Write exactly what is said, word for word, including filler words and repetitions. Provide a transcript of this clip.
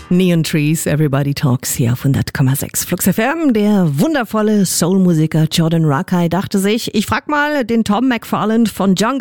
Neon Trees, Everybody Talks hier auf hundert Komma sechs Flux F M. Der wundervolle Soul-Musiker Jordan Rakei dachte sich, ich frag mal den Tom McFarland von Jungle